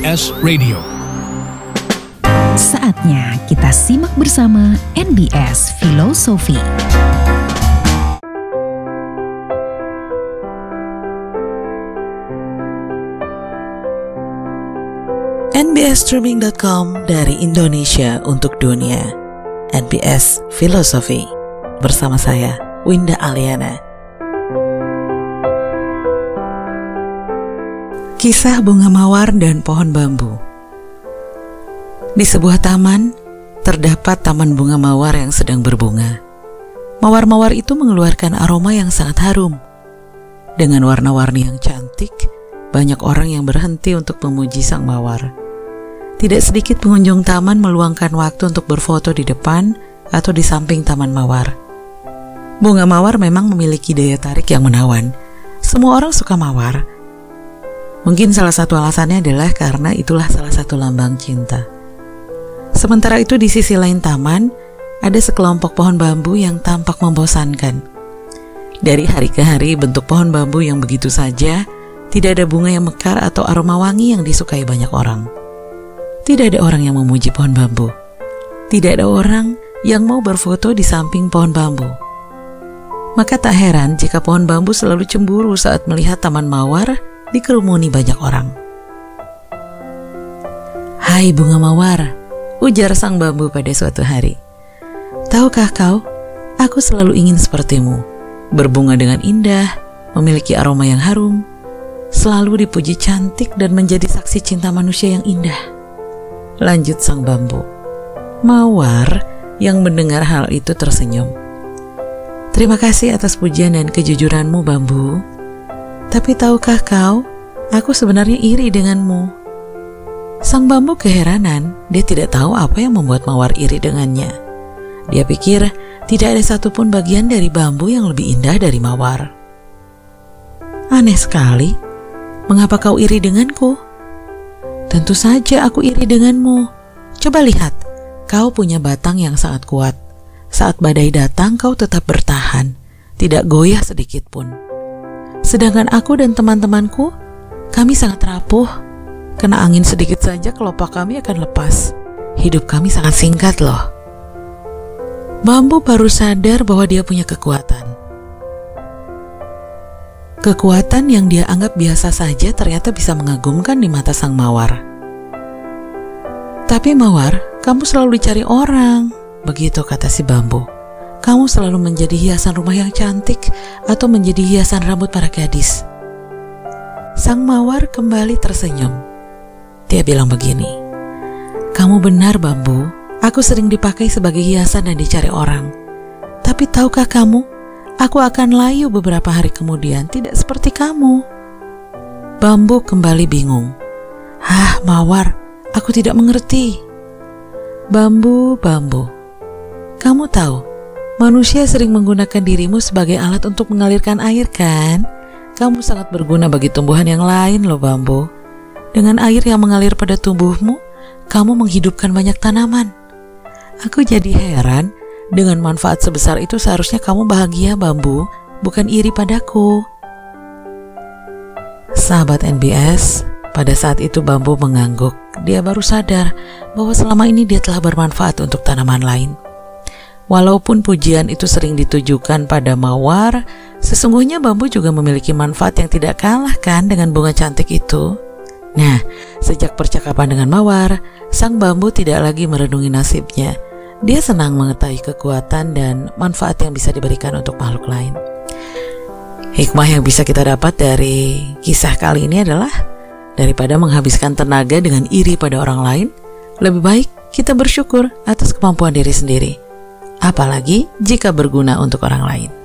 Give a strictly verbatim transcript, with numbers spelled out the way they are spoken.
S Radio. Saatnya kita simak bersama N B S Filosofi. N B S streaming dot com dari Indonesia untuk dunia. N B S Filosofi bersama saya, Winda Aliana. Kisah bunga mawar dan pohon bambu. Di sebuah taman, terdapat taman bunga mawar yang sedang berbunga. Mawar-mawar itu mengeluarkan aroma yang sangat harum. Dengan warna-warni yang cantik, banyak orang yang berhenti untuk memuji sang mawar. Tidak sedikit pengunjung taman meluangkan waktu untuk berfoto di depan atau di samping taman mawar. Bunga mawar memang memiliki daya tarik yang menawan. Semua orang suka mawar. Mungkin salah satu alasannya adalah karena itulah salah satu lambang cinta. Sementara itu di sisi lain taman, ada sekelompok pohon bambu yang tampak membosankan. Dari hari ke hari bentuk pohon bambu yang begitu saja, tidak ada bunga yang mekar atau aroma wangi yang disukai banyak orang. Tidak ada orang yang memuji pohon bambu. Tidak ada orang yang mau berfoto di samping pohon bambu. Maka tak heran jika pohon bambu selalu cemburu saat melihat taman mawar dikerumuni banyak orang. "Hai bunga mawar," ujar sang bambu pada suatu hari. "Tahukah kau, aku selalu ingin sepertimu, berbunga dengan indah, memiliki aroma yang harum, selalu dipuji cantik dan menjadi saksi cinta manusia yang indah." Lanjut sang bambu. Mawar yang mendengar hal itu tersenyum. "Terima kasih atas pujian dan kejujuranmu, bambu. Tapi tahukah kau, aku sebenarnya iri denganmu." Sang bambu keheranan, dia tidak tahu apa yang membuat mawar iri dengannya. Dia pikir tidak ada satupun bagian dari bambu yang lebih indah dari mawar. "Aneh sekali, mengapa kau iri denganku?" "Tentu saja aku iri denganmu. Coba lihat, kau punya batang yang sangat kuat. Saat badai datang kau tetap bertahan, tidak goyah sedikit pun. Sedangkan aku dan teman-temanku, kami sangat rapuh. Kena angin sedikit saja kelopak kami akan lepas. Hidup kami sangat singkat loh." Bambu baru sadar bahwa dia punya kekuatan. Kekuatan yang dia anggap biasa saja ternyata bisa mengagumkan di mata sang mawar. "Tapi mawar, kamu selalu dicari orang," begitu kata si bambu. "Kamu selalu menjadi hiasan rumah yang cantik atau menjadi hiasan rambut para gadis." Sang mawar kembali tersenyum. Dia bilang begini, "Kamu benar bambu, aku sering dipakai sebagai hiasan dan dicari orang. Tapi tahukah kamu, aku akan layu beberapa hari kemudian, tidak seperti kamu." Bambu kembali bingung. "Hah, mawar, aku tidak mengerti." "Bambu, bambu, kamu tahu, manusia sering menggunakan dirimu sebagai alat untuk mengalirkan air kan? Kamu sangat berguna bagi tumbuhan yang lain loh bambu. Dengan air yang mengalir pada tubuhmu, kamu menghidupkan banyak tanaman. Aku jadi heran, dengan manfaat sebesar itu seharusnya kamu bahagia bambu, bukan iri padaku." Sahabat N B S, pada saat itu bambu mengangguk. Dia baru sadar bahwa selama ini dia telah bermanfaat untuk tanaman lain. Walaupun pujian itu sering ditujukan pada mawar, sesungguhnya bambu juga memiliki manfaat yang tidak kalah kan dengan bunga cantik itu. Nah, sejak percakapan dengan mawar, sang bambu tidak lagi merenungi nasibnya. Dia senang mengetahui kekuatan dan manfaat yang bisa diberikan untuk makhluk lain. Hikmah yang bisa kita dapat dari kisah kali ini adalah, daripada menghabiskan tenaga dengan iri pada orang lain, lebih baik kita bersyukur atas kemampuan diri sendiri. Apalagi jika berguna untuk orang lain.